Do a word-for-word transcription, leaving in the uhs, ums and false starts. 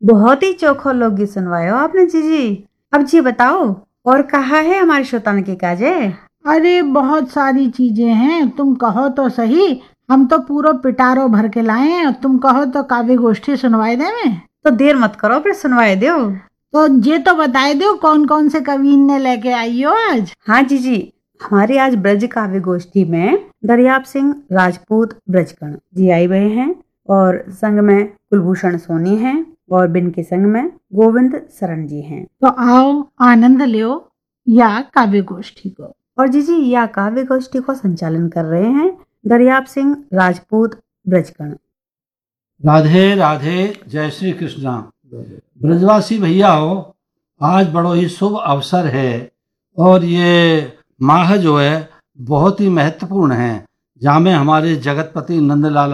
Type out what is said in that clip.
बहुत ही चोखो लोकगीत सुनवायो आपने जीजी। अब जी बताओ, और कहा है हमारे श्रोताओं की काजे? अरे बहुत सारी चीजें हैं, तुम कहो तो सही। हम तो पूरा पिटारो भर के लाए हैं, तुम कहो तो काव्य गोष्ठी सुनवाए दे में। तो देर मत करो, फिर सुनवाए दो। तो ये तो बताए दो कौन कौन से कवि ने लेके आई हो आज। हाँ जीजी, हमारी आज ब्रज काव्य गोष्ठी में दरियाप सिंह राजपूत ब्रजकण जी आए हुए हैं, और संग में कुलभूषण सोनी हैं, और बिन के संग में गोविंद शरण जी हैं। तो आओ आनंद लो या काव्य गोष्ठी को। और जीजी, या काव्य गोष्ठी को संचालन कर रहे हैं दरियाप सिंह राजपूत ब्रजकण। राधे राधे, जय श्री कृष्णा। ब्रजवासी भैया हो, आज बड़ो ही शुभ अवसर है, और ये माह जो है बहुत ही महत्वपूर्ण है, जहाँ में हमारे जगतपति नंदलाला